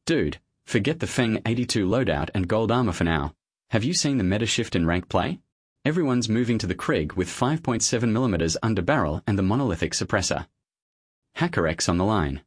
Dude, forget the Feng 82 loadout and gold armor for now. Have you seen the meta shift in rank play? Everyone's moving to the Krig with 5.7mm under barrel and the monolithic suppressor. HackerX on the line.